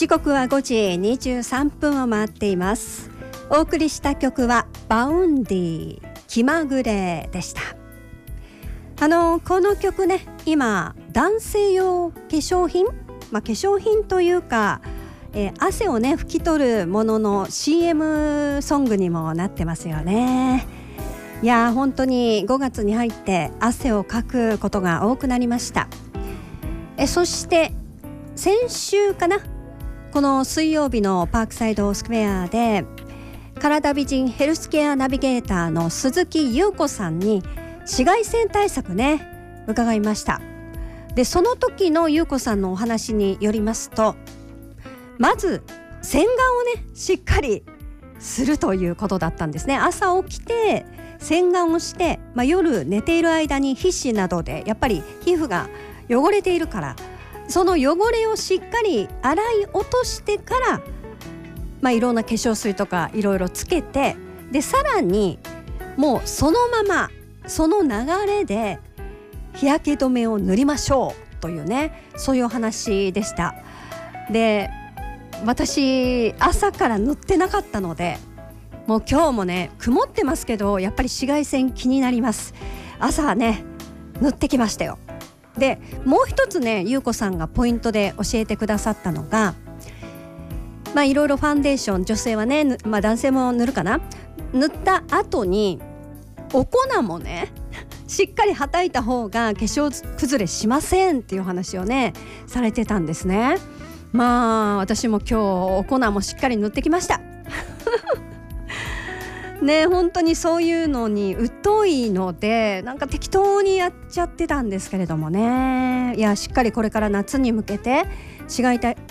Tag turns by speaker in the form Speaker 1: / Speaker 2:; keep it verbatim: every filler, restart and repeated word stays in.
Speaker 1: 時刻はごじにじゅうさんぷんを回っています。お送りした曲はバウンディ気まぐれでした。あのこの曲ね、今男性用化粧品、まあ、化粧品というか、えー、汗をね拭き取るものの シーエム ソングにもなってますよね。いや本当にごがつに入って汗をかくことが多くなりました。えそして先週かな、この水曜日のパークサイドスクエアで体美人ヘルスケアナビゲーターの鈴木優子さんに紫外線対策ね伺いました。でその時の優子さんのお話によりますと、まず洗顔をねしっかりするということだったんですね。朝起きて洗顔をして、まあ、夜寝ている間に皮脂などでやっぱり皮膚が汚れているから、その汚れをしっかり洗い落としてから、まあ、いろんな化粧水とかいろいろつけて、でさらにもうそのままその流れで日焼け止めを塗りましょうというね、そういうお話でした。で私朝から塗ってなかったので、もう今日もね曇ってますけどやっぱり紫外線気になります。朝ね塗ってきましたよ。でもう一つね、ゆうこさんがポイントで教えてくださったのが、まあいろいろファンデーション、女性はね、まあ、男性も塗るかな、塗った後にお粉もねしっかりはたいた方が化粧崩れしませんっていう話をねされてたんですね。まあ私も今日お粉もしっかり塗ってきましたね、本当にそういうのに疎いのでなんか適当にやっちゃってたんですけれどもね、いやしっかりこれから夏に向けて紫外